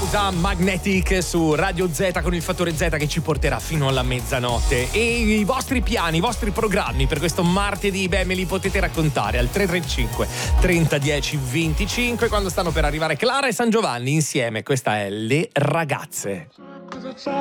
pausa Magnetic su Radio Z con il fattore Z che ci porterà fino alla mezzanotte. E i vostri piani, i vostri programmi per questo martedì, me li potete raccontare al 335 30 10 25 quando stanno per arrivare Clara e San Giovanni insieme. Questa è Le Ragazze.